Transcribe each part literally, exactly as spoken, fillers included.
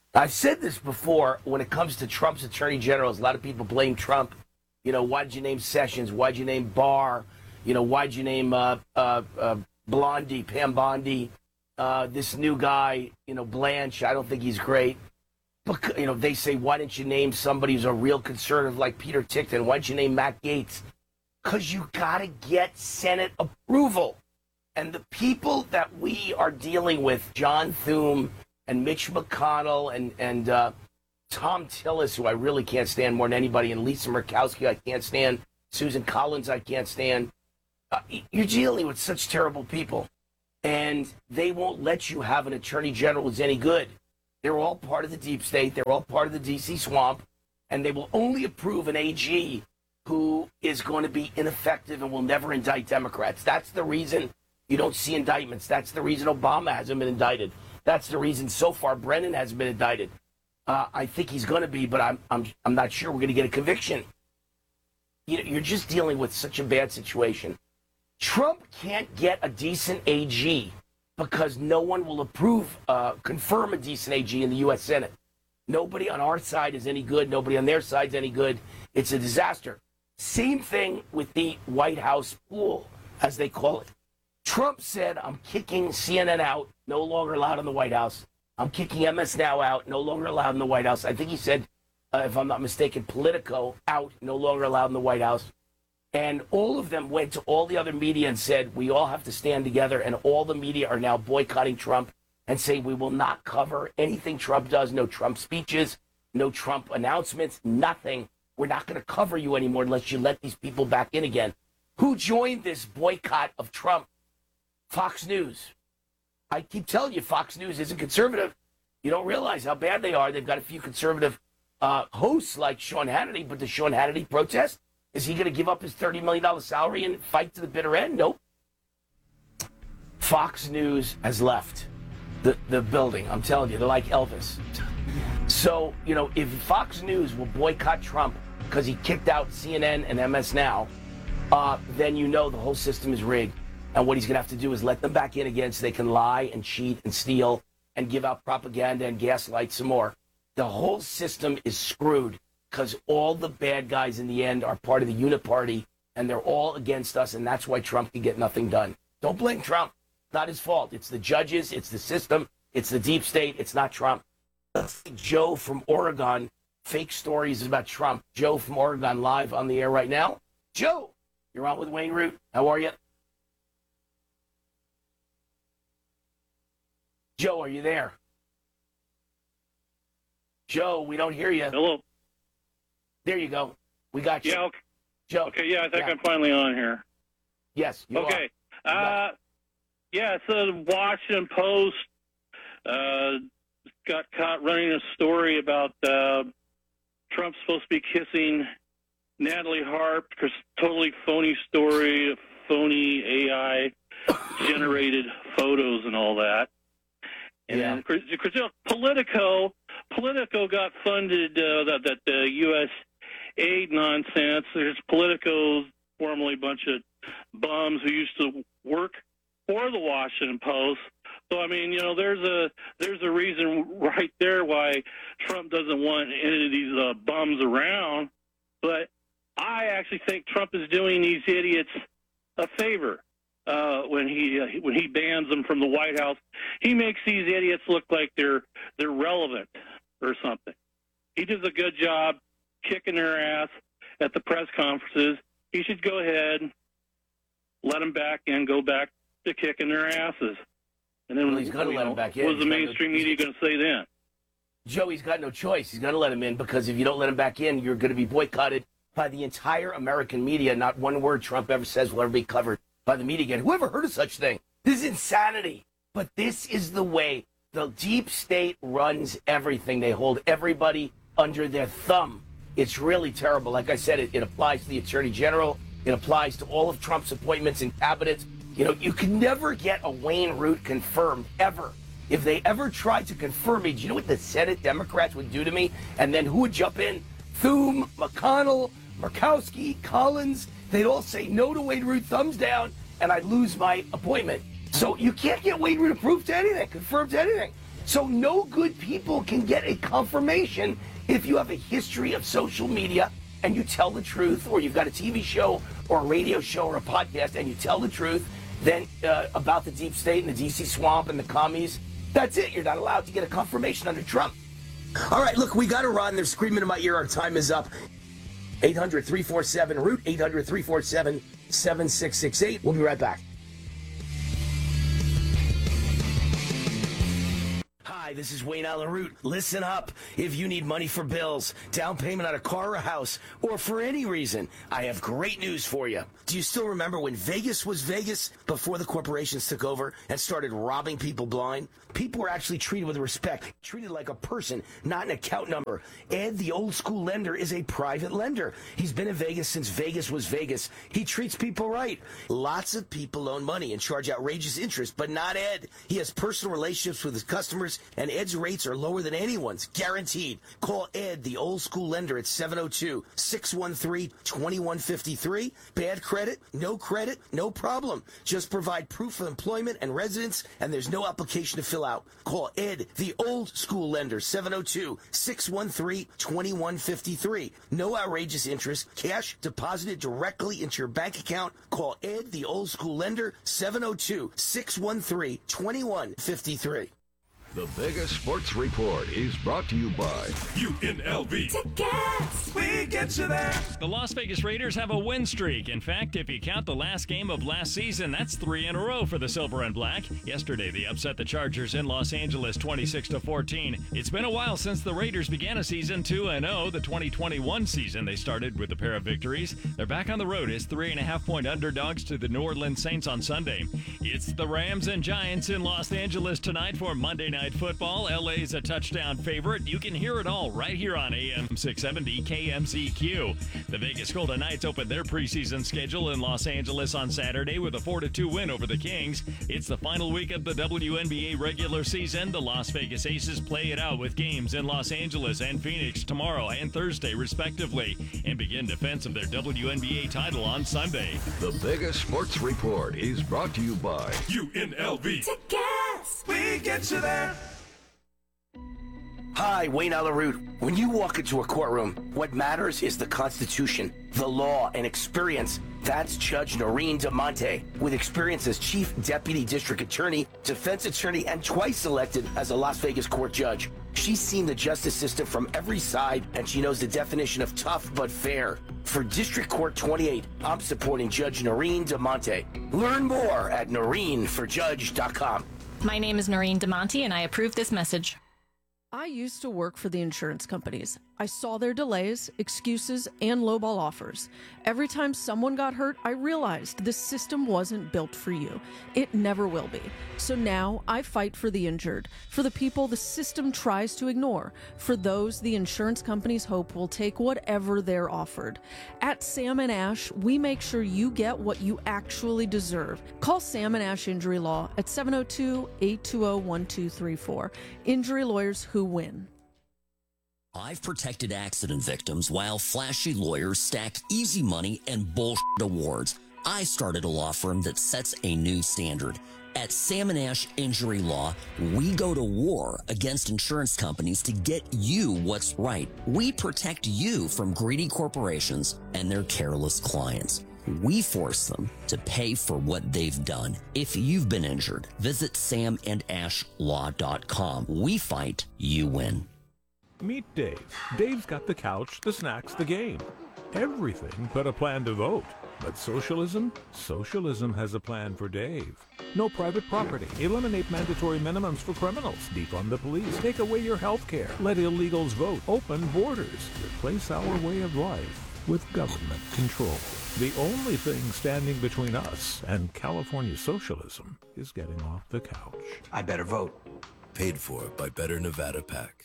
I've said this before. When it comes to Trump's attorney generals, a lot of people blame Trump. You know, why'd you name Sessions? Why'd you name Barr? You know, why'd you name uh, uh, uh, Blondie, Pam Bondi? Uh, this new guy, you know, Blanche, I don't think he's great. But, you know, they say, why didn't you name somebody who's a real conservative like Peter Tickton? Why didn't you name Matt Gaetz? Because you got to get Senate approval. And the people that we are dealing with, John Thune and Mitch McConnell and, and uh, Tom Tillis, who I really can't stand more than anybody, and Lisa Murkowski, I can't stand. Susan Collins, I can't stand. Uh, you're dealing with such terrible people. And they won't let you have an attorney general who's any good. They're all part of the deep state. They're all part of the D C swamp. And they will only approve an A G who is going to be ineffective and will never indict Democrats. That's the reason you don't see indictments. That's the reason Obama hasn't been indicted. That's the reason so far Brennan hasn't been indicted. Uh, I think he's going to be, but I'm I'm I'm not sure we're going to get a conviction. You know, you're just dealing with such a bad situation. Trump can't get a decent A G because no one will approve, uh, confirm a decent A G in the U S Senate. Nobody on our side is any good. Nobody on their side is any good. It's a disaster. Same thing with the White House pool, as they call it. Trump said, I'm kicking C N N out, no longer allowed in the White House. I'm kicking M S Now out, no longer allowed in the White House. I think he said, uh, if I'm not mistaken, Politico out, no longer allowed in the White House. And all of them went to all the other media and said, we all have to stand together. And all the media are now boycotting Trump and say, we will not cover anything Trump does. No Trump speeches, no Trump announcements, nothing. We're not going to cover you anymore unless you let these people back in again. Who joined this boycott of Trump? Fox News. I keep telling you, Fox News isn't conservative. You don't realize how bad they are. They've got a few conservative uh, hosts like Sean Hannity, but does Sean Hannity protest? Is he going to give up his thirty million dollars salary and fight to the bitter end? Nope. Fox News has left the, the building. I'm telling you, they're like Elvis. So, you know, if Fox News will boycott Trump because he kicked out C N N and M S Now, uh, then you know the whole system is rigged. And what he's going to have to do is let them back in again so they can lie and cheat and steal and give out propaganda and gaslight some more. The whole system is screwed because all the bad guys in the end are part of the uniparty and they're all against us, and that's why Trump can get nothing done. Don't blame Trump. It's not his fault. It's the judges, it's the system, it's the deep state, it's not Trump. Joe from Oregon, fake stories about Trump. Joe from Oregon live on the air right now. Joe, you're on with Wayne Root. How are you? Joe, are you there? Joe, we don't hear you. Hello. There you go. We got you. Yeah. Okay. Joe. Okay. Yeah, I think yeah. I'm finally on here. Yes. You okay. Are. Uh, yeah. So the Washington Post uh, got caught running a story about uh, Trump supposed to be kissing Natalie Harp because totally phony story, phony A I generated photos and all that. And yeah. then, because you know, Politico, Politico got funded uh, that that the U S aid nonsense. There's Politico's formerly a bunch of bums who used to work for the Washington Post. So I mean, you know, there's a there's a reason right there why Trump doesn't want any of these uh, bums around. But I actually think Trump is doing these idiots a favor. Uh, when he uh, when he bans them from the White House, he makes these idiots look like they're they're relevant or something. He does a good job kicking their ass at the press conferences. He should go ahead, let them back in, go back to kicking their asses. And then well, he's going to let know, them back in. What is the he's mainstream no, media going to say then? Joe, he's got no choice. He's going to let him in because if you don't let him back in, you're going to be boycotted by the entire American media. Not one word Trump ever says will ever be covered by the media again. Whoever heard of such thing? This is insanity. But this is the way the deep state runs everything. They hold everybody under their thumb. It's really terrible. Like I said, it, it applies to the Attorney General. It applies to all of Trump's appointments in cabinets. You know, you can never get a Wayne Root confirmed, ever. If they ever tried to confirm me, do you know what the Senate Democrats would do to me? And then who would jump in? Thune, McConnell, Murkowski, Collins. They'd all say no to Wayne Root, thumbs down, and I'd lose my appointment. So you can't get Wayne Root approved to anything, confirmed to anything. So no good people can get a confirmation if you have a history of social media and you tell the truth, or you've got a T V show or a radio show or a podcast and you tell the truth, then uh, about the deep state and the D C swamp and the commies, that's it. You're not allowed to get a confirmation under Trump. All right, look, we got to run. They're screaming in my ear. Our time is up. eight hundred, three four seven, root, eight hundred, three four seven, seven six six eight. We'll be right back. Hi, this is Wayne Allen Root. Listen up. If you need money for bills, down payment on a car or a house, or for any reason, I have great news for you. Do you still remember when Vegas was Vegas before the corporations took over and started robbing people blind? People were actually treated with respect, treated like a person, not an account number. Ed, the old school lender, is a private lender. He's been in Vegas since Vegas was Vegas. He treats people right. Lots of people loan money and charge outrageous interest, but not Ed. He has personal relationships with his customers, and Ed's rates are lower than anyone's, guaranteed. Call Ed, the old school lender, at seven oh two, six one three, two one five three. Bad credit, no credit, no problem. Just provide proof of employment and residence, and there's no application to fill out. Call Ed, the old school lender, seven oh two, six one three, two one five three. No outrageous interest, cash deposited directly into your bank account. Call Ed, the old school lender, seven oh two, six one three, two one five three. The Vegas Sports Report is brought to you by U N L V. Tickets! We get you there. The Las Vegas Raiders have a win streak. In fact, if you count the last game of last season, that's three in a row for the Silver and Black. Yesterday, they upset the Chargers in Los Angeles twenty-six to fourteen. It's been a while since the Raiders began a season two and oh. The twenty twenty-one season, they started with a pair of victories. They're back on the road as three and a half point underdogs to the New Orleans Saints on Sunday. It's the Rams and Giants in Los Angeles tonight for Monday Night Football. L A's a touchdown favorite. You can hear it all right here on A M six seventy K M Z Q. The Vegas Golden Knights open their preseason schedule in Los Angeles on Saturday with a four to two win over the Kings. It's the final week of the W N B A regular season. The Las Vegas Aces play it out with games in Los Angeles and Phoenix tomorrow and Thursday, respectively, and begin defense of their W N B A title on Sunday. The Vegas Sports Report is brought to you by U N L V. Tickets! We get you there. Hi, Wayne Allen Root. When you walk into a courtroom, what matters is the Constitution, the law, and experience. That's Judge Noreen DeMonte. With experience as Chief Deputy District Attorney, Defense Attorney, and twice elected as a Las Vegas court judge. She's seen the justice system from every side, and she knows the definition of tough but fair. For District Court twenty-eight, I'm supporting Judge Noreen DeMonte. Learn more at noreen for judge dot com. My name is Noreen DeMonte, and I approve this message. I used to work for the insurance companies. I saw their delays, excuses, and lowball offers. Every time someone got hurt, I realized this system wasn't built for you. It never will be. So now I fight for the injured, for the people the system tries to ignore, for those the insurance companies hope will take whatever they're offered. At Sam and Ash, we make sure you get what you actually deserve. Call Sam and Ash Injury Law at seven oh two, eight two oh, one two three four. Injury lawyers who win. I've protected accident victims while flashy lawyers stack easy money and bullshit awards. I started a law firm that sets a new standard. At Sam and Ash Injury Law, we go to war against insurance companies to get you what's right. We protect you from greedy corporations and their careless clients. We force them to pay for what they've done. If you've been injured, visit sam and ash law dot com. We fight, you win. Meet Dave. Dave's got the couch, the snacks, the game. Everything but a plan to vote. But socialism? Socialism has a plan for Dave. No private property. Eliminate mandatory minimums for criminals. Defund the police. Take away your health care. Let illegals vote. Open borders. Replace our way of life with government control. The only thing standing between us and California socialism is getting off the couch. I better vote. Paid for by Better Nevada PAC.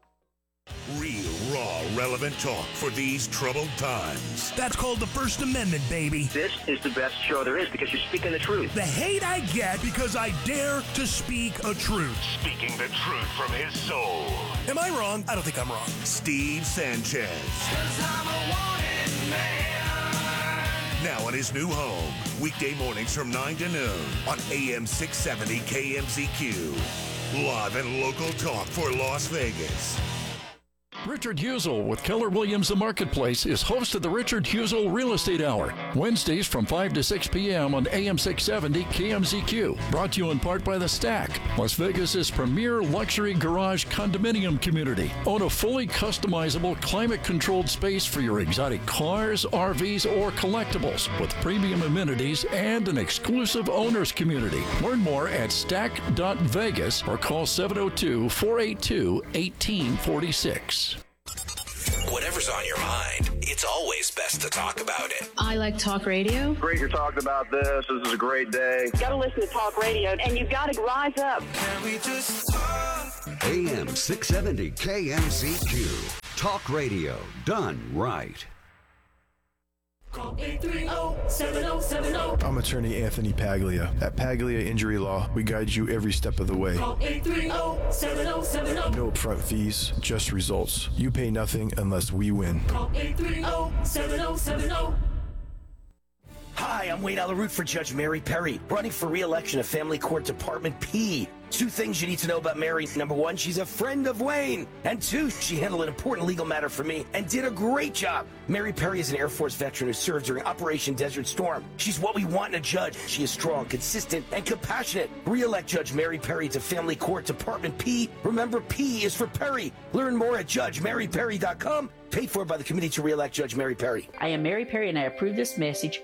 Real, raw, relevant talk for these troubled times. That's called the First Amendment, baby. This is the best show there is because you're speaking the truth. The hate I get because I dare to speak a truth. Speaking the truth from his soul. Am I wrong? I don't think I'm wrong. Steve Sanchez. 'Cause I'm a wanted man. Now in his new home, weekday mornings from nine to noon on A M six seventy K M Z Q. Live and local talk for Las Vegas. Richard Husel with Keller Williams The Marketplace is host of the Richard Husel Real Estate Hour, Wednesdays from five to six p.m. on A M six seventy K M Z Q. Brought to you in part by The Stack, Las Vegas's premier luxury garage condominium community. Own a fully customizable, climate-controlled space for your exotic cars, R Vs, or collectibles with premium amenities and an exclusive owners community. Learn more at stack dot vegas or call seven oh two, four eight two, one eight four six. Whatever's on your mind, it's always best to talk about it. I like talk radio. Great you're talking about this. This is a great day. Got to listen to talk radio, and you've got to rise up. Can we just talk? A M six seventy K M Z Q. Talk radio done right. Call eight three zero, seven zero seven zero. I'm attorney Anthony Paglia. At Paglia Injury Law, we guide you every step of the way. Call eight three zero, seven zero seven zero. No upfront fees, just results. You pay nothing unless we win. Call eight three zero, seven zero seven zero. Hi, I'm Wayne Alaroot for Judge Mary Perry, running for re-election at Family Court Department P. Two things you need to know about Mary. Number one, she's a friend of Wayne. And two, she handled an important legal matter for me and did a great job. Mary Perry is an Air Force veteran who served during Operation Desert Storm. She's what we want in a judge. She is strong, consistent, and compassionate. Re-elect Judge Mary Perry to Family Court Department P. Remember, P is for Perry. Learn more at judge mary perry dot com. Paid for by the Committee to Re-elect Judge Mary Perry. I am Mary Perry, and I approve this message.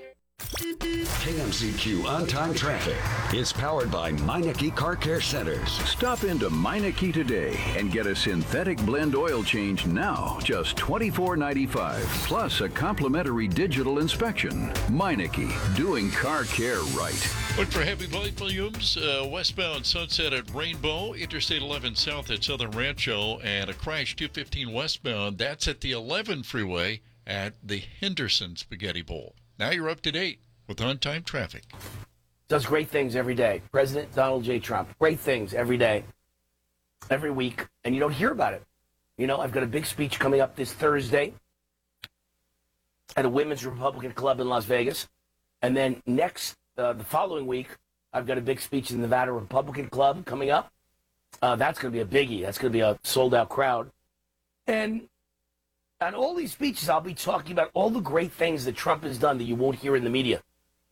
K M Z Q on-time traffic is powered by Meineke Car Care Centers. Stop into Meineke today and get a synthetic blend oil change now, just twenty-four ninety-five, plus a complimentary digital inspection. Meineke, doing car care right. Look for heavy volumes uh, westbound Sunset at Rainbow, Interstate eleven south at Southern Rancho, and a crash two fifteen westbound. That's at the eleven freeway at the Henderson Spaghetti Bowl. Now you're up to date with on-time traffic. Does great things every day. President Donald J. Trump. Great things every day, every week, and you don't hear about it. You know, I've got a big speech coming up this Thursday at a women's Republican club in Las Vegas. And then next, uh, the following week, I've got a big speech in the Nevada Republican Club coming up. Uh, that's going to be a biggie. That's going to be a sold-out crowd. And on all these speeches, I'll be talking about all the great things that Trump has done that you won't hear in the media.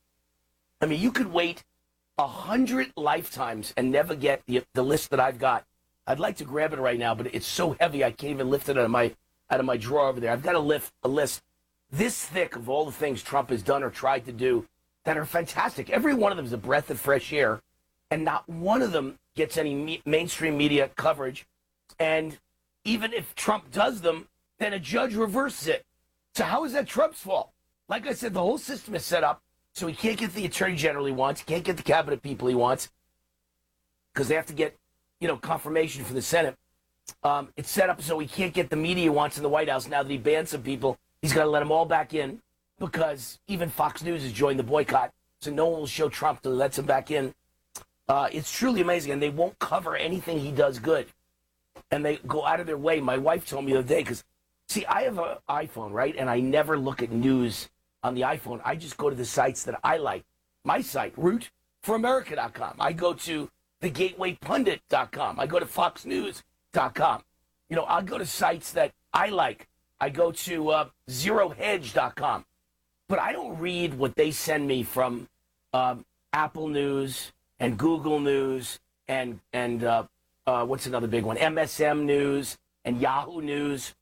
I mean, you could wait a hundred lifetimes and never get the, the list that I've got. I'd like to grab it right now, but it's so heavy I can't even lift it out of my out of my drawer over there. I've got to lift a list this thick of all the things Trump has done or tried to do that are fantastic. Every one of them is a breath of fresh air, and not one of them gets any me- mainstream media coverage. And even if Trump does them, then a judge reverses it. So how is that Trump's fault? Like I said, the whole system is set up so he can't get the attorney general he wants, he can't get the cabinet people he wants, because they have to get, you know, confirmation from the Senate. Um, it's set up so he can't get the media he wants in the White House. Now that he banned some people, he's got to let them all back in, because even Fox News has joined the boycott, so no one will show Trump till he lets him back in. Uh, it's truly amazing, and they won't cover anything he does good. And they go out of their way. My wife told me the other day, because see, I have an iPhone, right? And I never look at news on the iPhone. I just go to the sites that I like. My site, root for america dot com. I go to the gateway pundit dot com. I go to fox news dot com. You know, I'll go to sites that I like. I go to uh, zero hedge dot com. But I don't read what they send me from um, Apple News and Google News and, and uh, uh, what's another big one? M S M News and Yahoo News.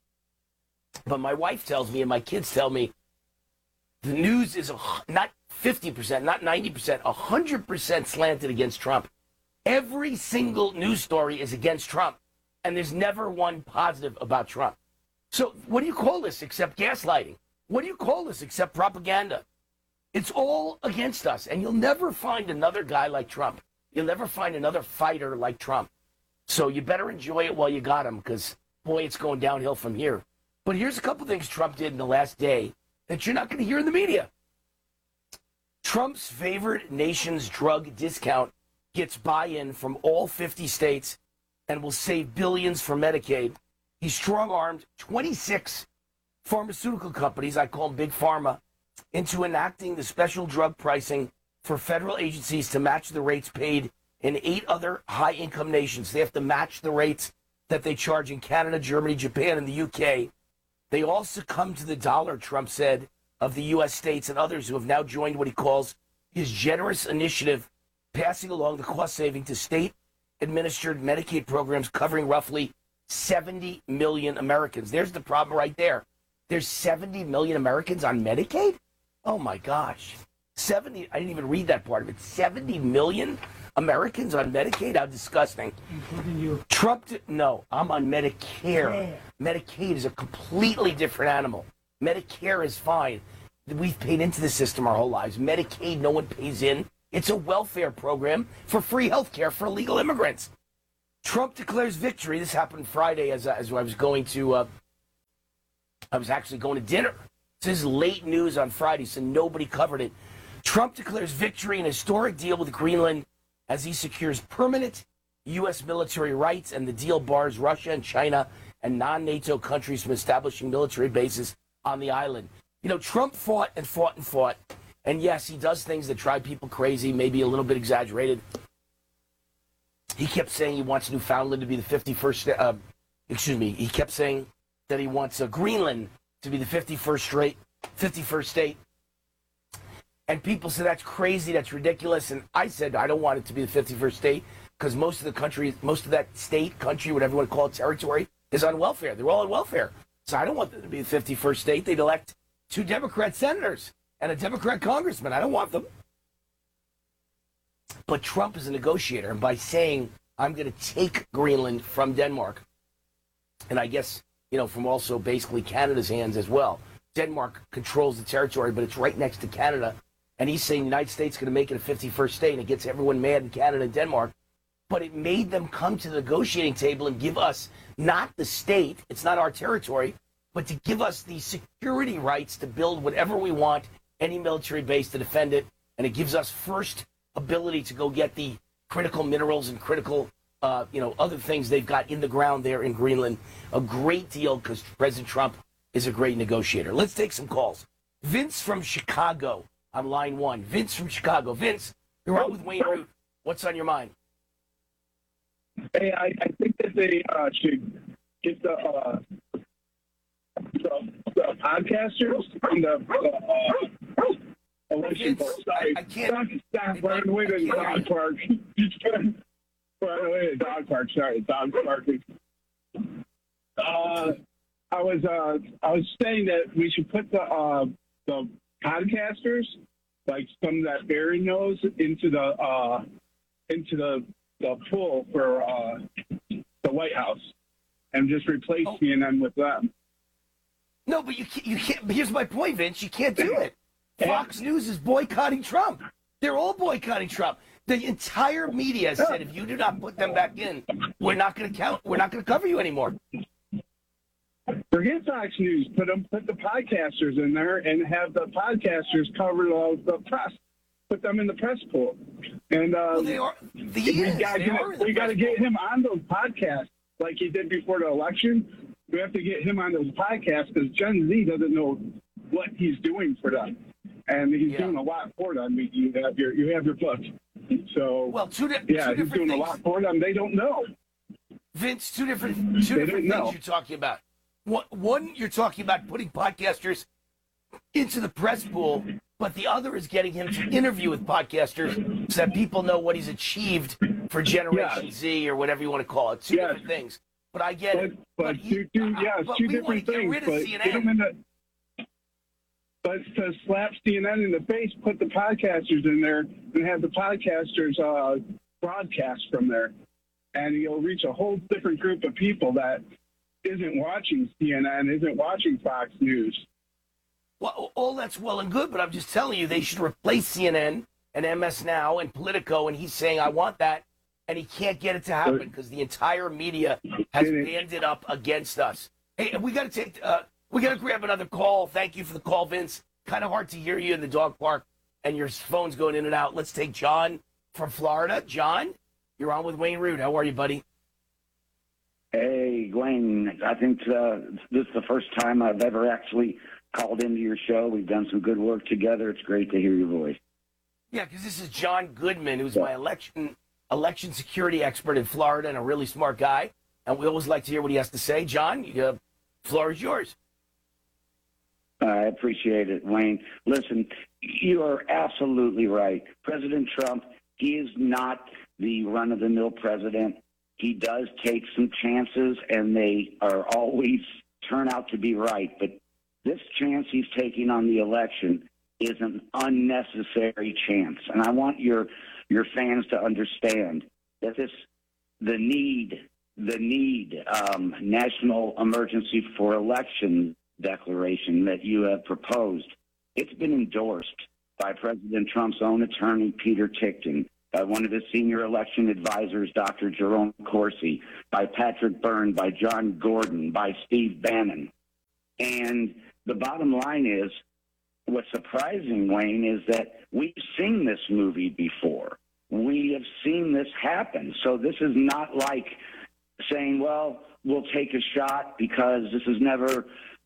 But my wife tells me and my kids tell me the news is a, not fifty percent, not ninety percent, one hundred percent slanted against Trump. Every single news story is against Trump, and there's never one positive about Trump. So what do you call this except gaslighting? What do you call this except propaganda? It's all against us, and you'll never find another guy like Trump. You'll never find another fighter like Trump. So you better enjoy it while you got him, because, boy, it's going downhill from here. But here's a couple things Trump did in the last day that you're not going to hear in the media. Trump's favored nation's drug discount gets buy-in from all fifty states and will save billions for Medicaid. He strong-armed twenty-six pharmaceutical companies, I call them Big Pharma, into enacting the special drug pricing for federal agencies to match the rates paid in eight other high-income nations. They have to match the rates that they charge in Canada, Germany, Japan, and the U K. They all succumb to the dollar, Trump said, of the U S states and others who have now joined what he calls his generous initiative, passing along the cost saving to state-administered Medicaid programs covering roughly seventy million Americans. There's the problem right there. There's seventy million Americans on Medicaid? Oh, my gosh. seventy, I didn't even read that part of it. seventy million Americans on Medicaid? How disgusting. Including you. Trump, did, no, I'm on Medicare. Yeah. Medicaid is a completely different animal. Medicare is fine. We've paid into the system our whole lives. Medicaid, no one pays in. It's a welfare program for free health care for illegal immigrants. Trump declares victory. This happened Friday as, as I was going to, uh, I was actually going to dinner. This is late news on Friday, so nobody covered it. Trump declares victory in a historic deal with Greenland as he secures permanent U S military rights, and the deal bars Russia and China and non-NATO countries from establishing military bases on the island. You know, Trump fought and fought and fought, and yes, he does things that drive people crazy, maybe a little bit exaggerated. He kept saying he wants Newfoundland to be the fifty-first, uh, excuse me, he kept saying that he wants uh, Greenland to be the fifty-first straight, fifty-first state. And people said, that's crazy, that's ridiculous. And I said, I don't want it to be the fifty-first state because most of the country, most of that state, country, whatever you want to call it, territory, is on welfare. They're all on welfare. So I don't want them to be the fifty-first state. They'd elect two Democrat senators and a Democrat congressman. I don't want them. But Trump is a negotiator. And by saying, I'm going to take Greenland from Denmark, and I guess, you know, from also basically Canada's hands as well. Denmark controls the territory, but it's right next to Canada. And he's saying the United States is going to make it a fifty-first state, and it gets everyone mad in Canada and Denmark. But it made them come to the negotiating table and give us not the state, it's not our territory, but to give us the security rights to build whatever we want, any military base to defend it. And it gives us first ability to go get the critical minerals and critical, uh, you know, other things they've got in the ground there in Greenland. A great deal because President Trump is a great negotiator. Let's take some calls. Vince from Chicago on line one. Vince from Chicago. Vince, you're on with Wayne Root. What's on your mind? Hey, I, I think that they uh, should get the, uh, the, the podcasters and the uh, election. Vince, Sorry, I, I can't. Stop, stop running away to the dog park. Run away to the dog park. Sorry, dog park. Uh, I was uh, I was saying that we should put the uh, the podcasters, like some that Barry knows, into the uh, into the the pool for uh, the White House, and just replace oh. C N N with them. No, but you can't, you can't. Here's my point, Vince. You can't do it. Fox News is boycotting Trump. They're all boycotting Trump. The entire media said, if you do not put them back in, we're not going to count. We're not going to cover you anymore. Forget Fox News. Put them, put the podcasters in there, and have the podcasters cover the, the press. Put them in the press pool. And uh, well, they are. The we is, got we got to get him on those podcasts like he did before the election. We have to get him on those podcasts because Gen Z doesn't know what he's doing for them, and he's yeah. doing a lot for them. You have your you have your book. So well, two, di- yeah, two he's different doing things. a lot for them. They don't know. Vince, two different two They different don't things know. you're talking about. One, one, you're talking about putting podcasters into the press pool, but the other is getting him to interview with podcasters so that people know what he's achieved for Generation Yes. Z or whatever you want to call it. Two Yes. different things. But I get But, it. but, But he- two, two, uh, yeah, but two we want different to get things. rid of But C N get N. them in the, but to slap C N N in the face, put the podcasters in there, and have the podcasters uh, broadcast from there, and you'll reach a whole different group of people that isn't watching C N N, isn't watching Fox News. Well, all that's well and good, but I'm just telling you they should replace C N N and M S Now and Politico, and he's saying, I want that, and he can't get it to happen because the entire media has banned it up against us. Hey, we got to take, uh, we got to grab another call. Thank you for the call, Vince. Kind of hard to hear you in the dog park, and your phone's going in and out. Let's take John from Florida. John, you're on with Wayne Root. How are you, buddy? Hey, Wayne, I think uh, this is the first time I've ever actually called into your show. We've done some good work together. It's great to hear your voice. Yeah, because this is John Goodman, who's my election election security expert in Florida and a really smart guy. And we always like to hear what he has to say. John, the floor is yours. I appreciate it, Wayne. Listen, you are absolutely right. President Trump, he is not the run-of-the-mill president. He does take some chances, and they are always turn out to be right. But this chance he's taking on the election is an unnecessary chance. And I want your your fans to understand that this the need, the need um, national emergency for election declaration that you have proposed, it's been endorsed by President Trump's own attorney, Peter Tickton, by one of his senior election advisors, Doctor Jerome Corsi, by Patrick Byrne, by John Gordon, by Steve Bannon. And the bottom line is, what's surprising, Wayne, is that we've seen this movie before. We have seen this happen. So this is not like saying, well, we'll take a shot because this has never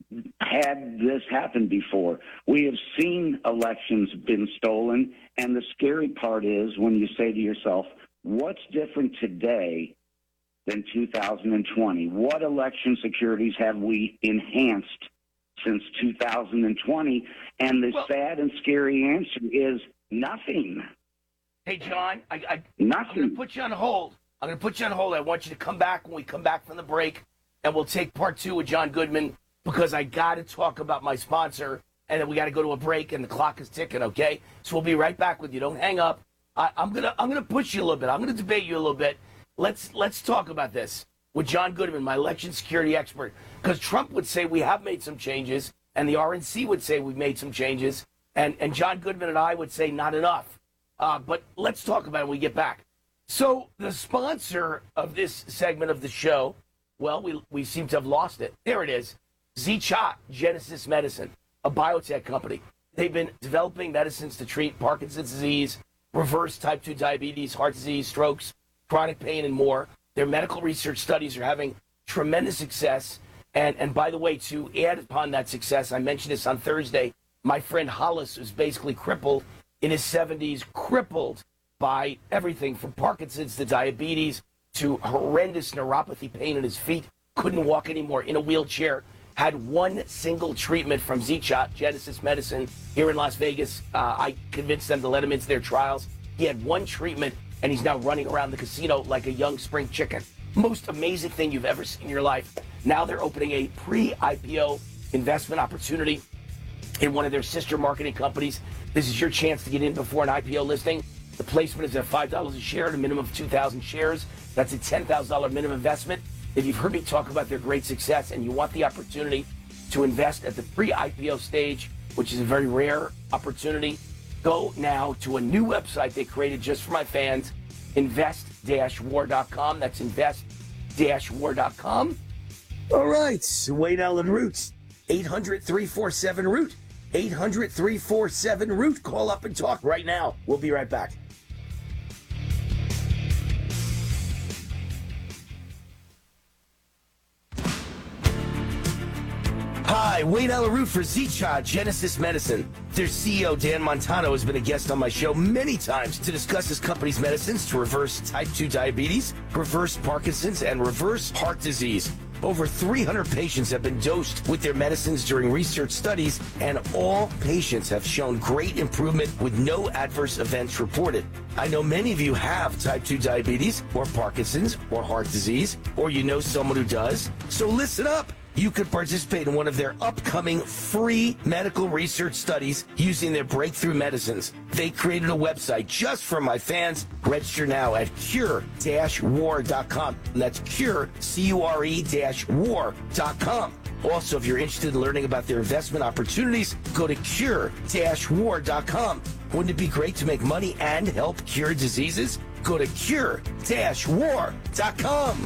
had this happen before. We have seen elections been stolen, and the scary part is when you say to yourself, what's different today than two thousand twenty? What election securities have we enhanced since two thousand twenty? And the well, sad and scary answer is nothing. Hey, John, I, I, nothing. I'm going to put you on hold. I'm going to put you on hold. I want you to come back when we come back from the break, and we'll take part two with John Goodman, because I got to talk about my sponsor, and then we got to go to a break, and the clock is ticking, okay? So we'll be right back with you. Don't hang up. I, I'm going to I'm gonna push you a little bit. I'm going to debate you a little bit. Let's let's talk about this with John Goodman, my election security expert, because Trump would say we have made some changes, and the R N C would say we've made some changes, and, and John Goodman and I would say not enough. Uh, but let's talk about it when we get back. So the sponsor of this segment of the show, well, we we seem to have lost it. There it is. Z-Chot, Genesis Medicine, a biotech company. They've been developing medicines to treat Parkinson's disease, reverse type two diabetes, heart disease, strokes, chronic pain, and more. Their medical research studies are having tremendous success. And, and by the way, to add upon that success, I mentioned this on Thursday, my friend Hollis was basically crippled in his seventies, crippled by everything from Parkinson's to diabetes to horrendous neuropathy pain in his feet, couldn't walk anymore, in a wheelchair. Had one single treatment from Z-Chot, Genesis Medicine, here in Las Vegas. Uh, I convinced them to let him into their trials. He had one treatment, and he's now running around the casino like a young spring chicken. Most amazing thing you've ever seen in your life. Now they're opening a pre-I P O investment opportunity in one of their sister marketing companies. This is your chance to get in before an I P O listing. The placement is at five dollars a share at a minimum of two thousand shares. That's a ten thousand dollars minimum investment. If you've heard me talk about their great success and you want the opportunity to invest at the pre-I P O stage, which is a very rare opportunity, go now to a new website they created just for my fans, invest dash war dot com. That's invest dash war dot com. All right, Wayne Allen Roots, eight hundred, three four seven, root. eight hundred, three four seven, root. Call up and talk right now. We'll be right back. Hi, Wayne Allen Root for Z-Chot, Genesis Medicine. Their C E O, Dan Montano, has been a guest on my show many times to discuss his company's medicines to reverse type two diabetes, reverse Parkinson's, and reverse heart disease. Over three hundred patients have been dosed with their medicines during research studies, and all patients have shown great improvement with no adverse events reported. I know many of you have type two diabetes, or Parkinson's, or heart disease, or you know someone who does. So listen up. You could participate in one of their upcoming free medical research studies using their breakthrough medicines. They created a website just for my fans. Register now at cure dash war dot com. And that's cure, C U R E dash war dot com. Also, if you're interested in learning about their investment opportunities, go to cure dash war dot com. Wouldn't it be great to make money and help cure diseases? Go to cure dash war dot com.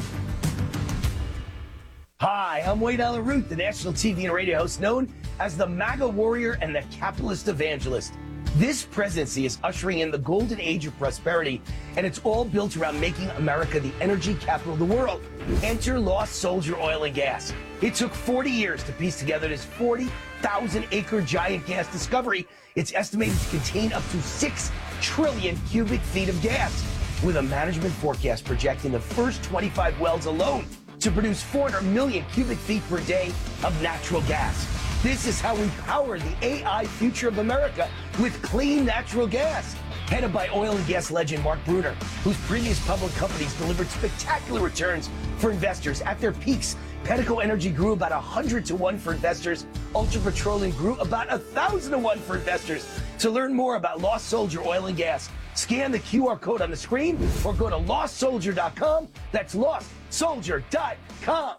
Hi, I'm Wayne Allen Root, the national T V and radio host known as the MAGA warrior and the capitalist evangelist. This presidency is ushering in the golden age of prosperity, and it's all built around making America the energy capital of the world. Enter Lost Soldier Oil and Gas. It took forty years to piece together this forty thousand acre giant gas discovery. It's estimated to contain up to six trillion cubic feet of gas. with a management forecast projecting the first twenty-five wells alone to produce four hundred million cubic feet per day of natural gas. This is how we power the A I future of America with clean natural gas. Headed by oil and gas legend Mark Bruner, whose previous public companies delivered spectacular returns for investors at their peaks. Pedico Energy grew about one hundred to one for investors. Ultra Petroleum grew about one thousand to one for investors. To learn more about Lost Soldier Oil and Gas, scan the Q R code on the screen or go to lost soldier dot com. That's lost soldier dot com.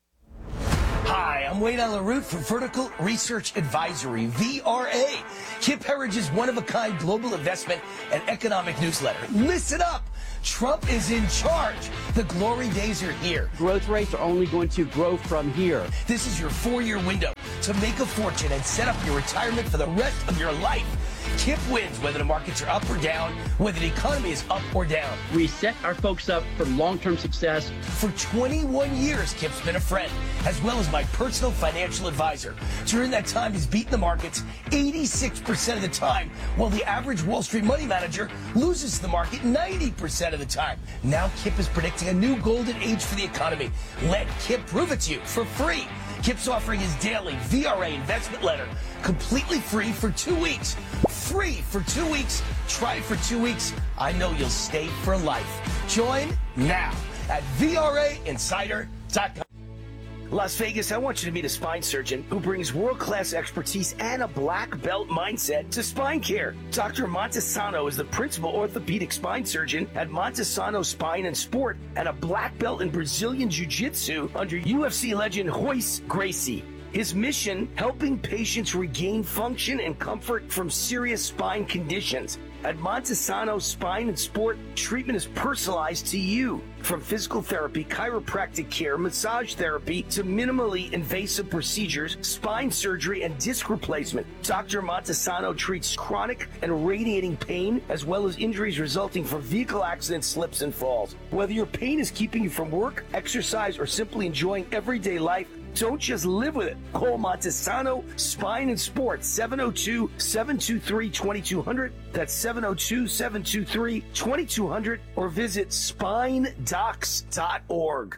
Hi, I'm Wayne Alaroot for Vertical Research Advisory, V R A, Kip Herriage's one-of-a-kind global investment and economic newsletter. Listen up! Trump is in charge. The glory days are here. Growth rates are only going to grow from here. This is your four-year window to make a fortune and set up your retirement for the rest of your life. Kip wins whether the markets are up or down, whether the economy is up or down. We set our folks up for long-term success. For twenty-one years, Kip's been a friend, as well as my personal financial advisor. During that time, he's beaten the markets eighty-six percent of the time, while the average Wall Street money manager loses the market ninety percent of the time. Now Kip is predicting a new golden age for the economy. Let Kip prove it to you for free. Kip's offering his daily V R A investment letter completely free for two weeks. Free for two weeks. Try it for two weeks. I know you'll stay for life. Join now at V R A insider dot com. Las Vegas, I want you to meet a spine surgeon who brings world-class expertise and a black belt mindset to spine care. Doctor Montesano is the principal orthopedic spine surgeon at Montesano Spine and Sport and a black belt in Brazilian Jiu-Jitsu under U F C legend Royce Gracie. His mission, helping patients regain function and comfort from serious spine conditions. At Montesano Spine and Sport, treatment is personalized to you. From physical therapy, chiropractic care, massage therapy, to minimally invasive procedures, spine surgery, and disc replacement. Doctor Montesano treats chronic and radiating pain, as well as injuries resulting from vehicle accidents, slips, and falls. Whether your pain is keeping you from work, exercise, or simply enjoying everyday life, don't just live with it. Call Montesano Spine and Sport, seven oh two, seven two three, two two zero zero. That's seven oh two, seven two three, two two zero zero. Or visit spine docs dot org.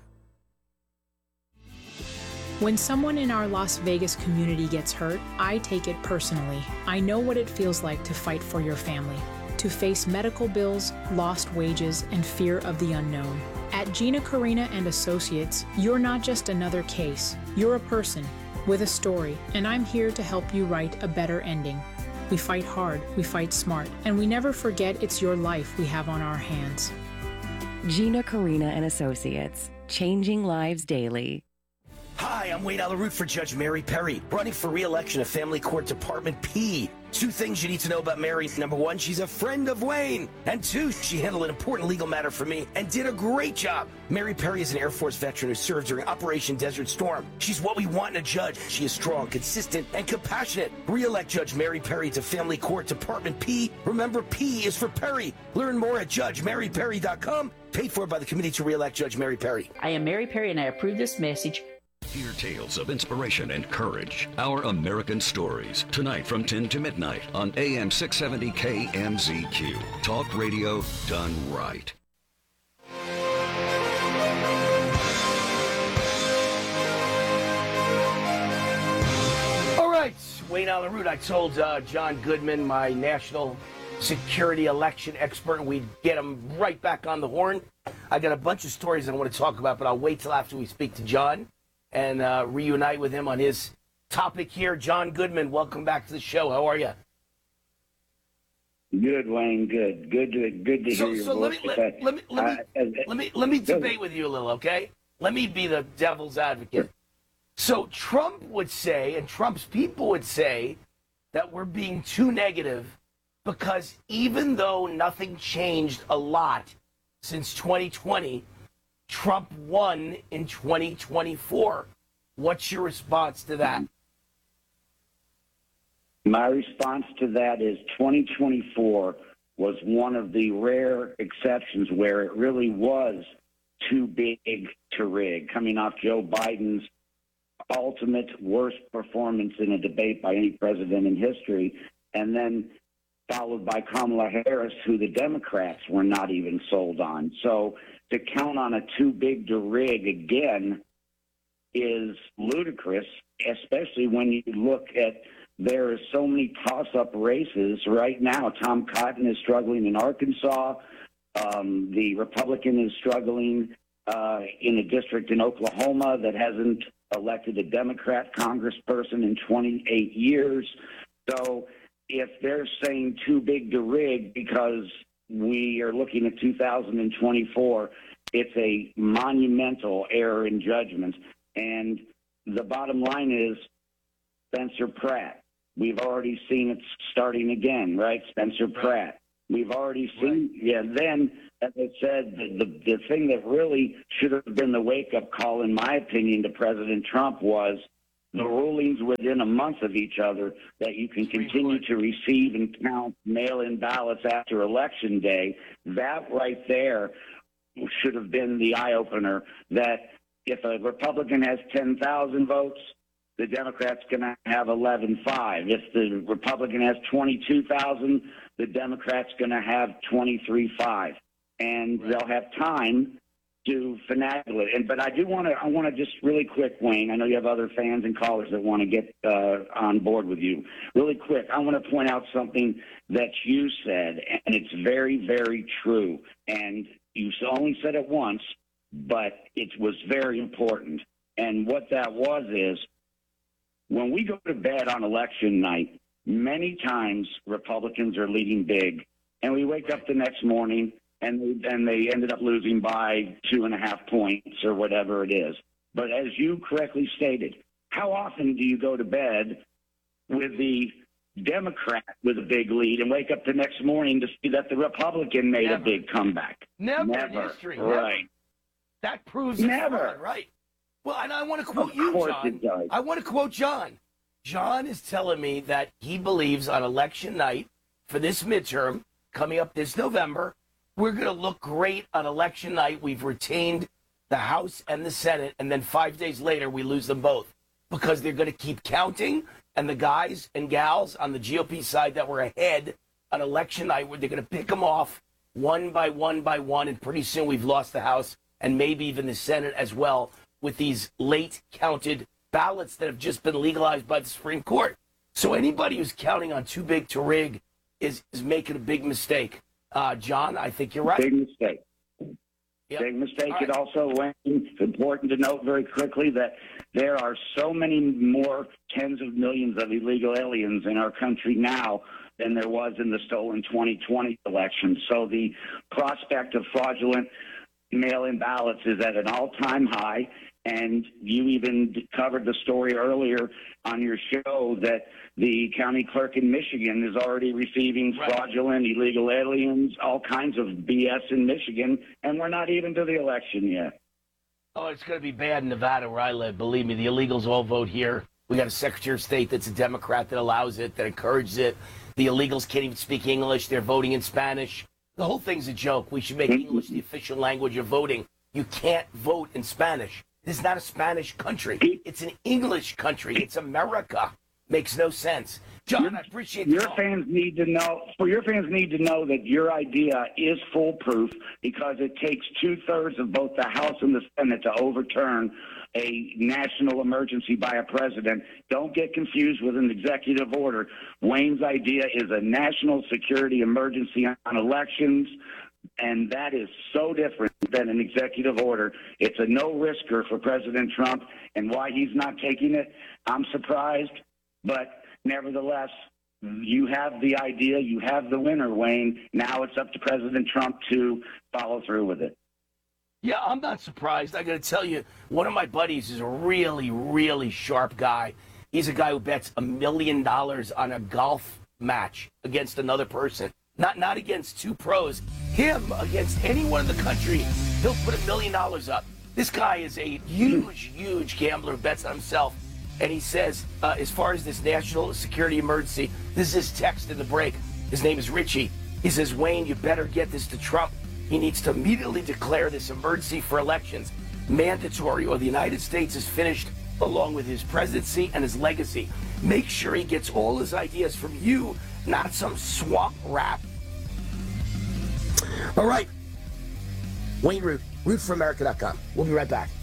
When someone in our Las Vegas community gets hurt, I take it personally. I know what it feels like to fight for your family, to face medical bills, lost wages, and fear of the unknown. At Gina Carina and Associates, you're not just another case. You're a person with a story, and I'm here to help you write a better ending. We fight hard, we fight smart, and we never forget it's your life we have on our hands. Gina Carina and Associates, changing lives daily. Hi, I'm Wayne Alaroot for Judge Mary Perry, running for re-election of Family Court Department P. Two things you need to know about Mary. Number one, she's a friend of Wayne. And two, she handled an important legal matter for me and did a great job. Mary Perry is an Air Force veteran who served during Operation Desert Storm. She's what we want in a judge. She is strong, consistent, and compassionate. Re-elect Judge Mary Perry to Family Court Department P. Remember, P is for Perry. Learn more at judge mary perry dot com. Paid for by the Committee to Re-elect Judge Mary Perry. I am Mary Perry, and I approve this message. Hear tales of inspiration and courage. Our American Stories. Tonight from ten to midnight on A M six seventy K M Z Q. Talk radio done right. All right, Wayne Alaroot. I told uh, John Goodman, my national security election expert, we'd get him right back on the horn. I got a bunch of stories I want to talk about, but I'll wait till after we speak to John and uh, reunite with him on his topic here. John Goodman, welcome back to the show. How are you? Good, Wayne. Good. Good to good to so, hear your so voice. Let me let, let me let me, uh, let me let me debate with you a little, okay? Let me be the devil's advocate. So Trump would say, and Trump's people would say, that we're being too negative because even though nothing changed a lot since twenty twenty, Trump won in twenty twenty-four. What's your response to that? My response to that is twenty twenty-four was one of the rare exceptions where it really was too big to rig, coming off Joe Biden's ultimate worst performance in a debate by any president in history. And then followed by Kamala Harris, who the Democrats were not even sold on. So to count on a too big to rig again is ludicrous, especially when you look at there are so many toss-up races right now. Tom Cotton is struggling in Arkansas. Um, the Republican is struggling uh, in a district in Oklahoma that hasn't elected a Democrat congressperson in twenty-eight years. So if they're saying too big to rig because we are looking at two thousand twenty-four, it's a monumental error in judgment. And the bottom line is Spencer Pratt. We've already seen it starting again, right? Spencer Pratt. We've already seen, right. yeah, then, as I said, the, the, the thing that really should have been the wake-up call, in my opinion, to President Trump was the rulings within a month of each other that you can continue to receive and count mail-in ballots after Election Day. That right there should have been the eye-opener that if a Republican has ten thousand votes, the Democrat's going to have eleven five. If the Republican has twenty-two thousand, the Democrat's going to have twenty-three five. And right. they'll have time to finagle it. And but I do want to I want to just really quick, Wayne, I know you have other fans and callers that want to get uh, on board with you. Really quick, I want to point out something that you said, and it's very, very true. And you only said it once, but it was very important. And what that was is, when we go to bed on election night, many times Republicans are leading big, and we wake up the next morning and and they ended up losing by two and a half points or whatever it is. But as you correctly stated, how often do you go to bed with the Democrat with a big lead and wake up the next morning to see that the Republican made Never. a big comeback? Never, Never. in history. Right. Never. That proves Never. it's right. Well, and I want to quote Of you, course John. it does. I want to quote John. John is telling me that he believes on election night for this midterm coming up this November, we're going to look great on election night. We've retained the House and the Senate, and then five days later we lose them both because they're going to keep counting, and the guys and gals on the G O P side that were ahead on election night, where they're going to pick them off one by one by one, and pretty soon we've lost the House and maybe even the Senate as well with these late counted ballots that have just been legalized by the Supreme Court. So anybody who's counting on too big to rig is, is making a big mistake. Uh, John, I think you're right. Big mistake. Yep. Big mistake. Right. It also, Wayne, it's important to note very quickly that there are so many more tens of millions of illegal aliens in our country now than there was in the stolen twenty twenty election. So the prospect of fraudulent mail-in ballots is at an all-time high. And you even covered the story earlier on your show that the county clerk in Michigan is already receiving right. fraudulent illegal aliens, all kinds of B S in Michigan, and we're not even to the election yet. Oh, it's going to be bad in Nevada where I live. Believe me, the illegals all vote here. We got a Secretary of State that's a Democrat that allows it, that encourages it. The illegals can't even speak English. They're voting in Spanish. The whole thing's a joke. We should make English the official language of voting. You can't vote in Spanish. This is not a Spanish country. It's an English country. It's America. Makes no sense. John, I appreciate the your call. fans need to know. For your fans need to know that your idea is foolproof because it takes two thirds of both the House and the Senate to overturn a national emergency by a president. Don't get confused with an executive order. Wayne's idea is a national security emergency on elections. And that is so different than an executive order. It's a no-risker for President Trump, and why he's not taking it, I'm surprised. But nevertheless, you have the idea, you have the winner, Wayne. Now it's up to President Trump to follow through with it. Yeah, I'm not surprised. I got to tell you, one of my buddies is a really, really sharp guy. He's a guy who bets a million dollars on a golf match against another person. Not not against two pros. Him against anyone in the country, he'll put a million dollars up. This guy is a huge, huge gambler who bets on himself. And he says, uh, as far as this national security emergency, this is his text in the break. His name is Richie. He says, Wayne, you better get this to Trump. He needs to immediately declare this emergency for elections mandatory, or the United States is finished along with his presidency and his legacy. Make sure he gets all his ideas from you, not some swamp rat. All right. Wayne Root, root for america dot com. We'll be right back.